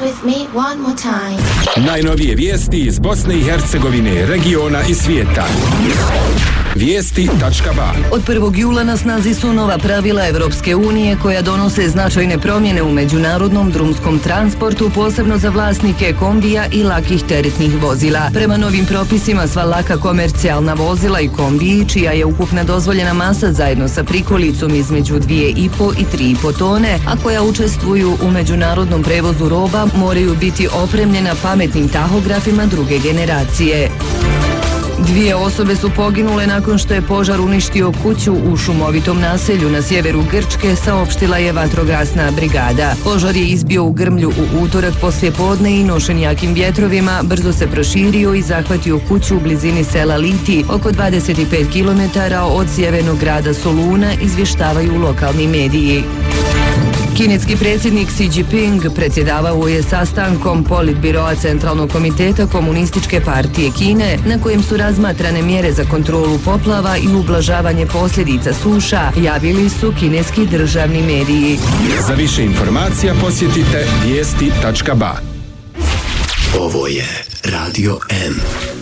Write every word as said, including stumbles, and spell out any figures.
with me one more time. Najnovije vijesti iz Bosne i Hercegovine, regiona i svijeta. Vijesti tačka ba. Od prvog jula na snazi su nova pravila Evropske unije koja donose značajne promjene u međunarodnom drumskom transportu, posebno za vlasnike kombija i lakih teretnih vozila. Prema novim propisima sva laka komercijalna vozila i kombiji, čija je ukupna dozvoljena masa zajedno sa prikolicom između dvije i po i tri i po tone, a koja učestvuju u međunarodnom prevozu roba, moraju biti opremljena pametnim tahografima druge generacije. Dvije osobe su poginule nakon što je požar uništio kuću u šumovitom naselju na sjeveru Grčke, saopštila je vatrogasna brigada. Požar je izbio u Grmlju u utorak poslijepodne i nošen jakim vjetrovima brzo se proširio i zahvatio kuću u blizini sela Liti, oko dvadeset pet kilometara od sjevernog grada Soluna, izvještavaju lokalni mediji. Kineski predsjednik Xi Jinping predsjedavao je sastankom Politbiroa Centralnog komiteta Komunističke partije Kine, na kojem su razmatrane mjere za kontrolu poplava i ublažavanje posljedica suša, javili su kineski državni mediji. Za više informacija posjetite vijesti tačka ba. Ovo je Radio M.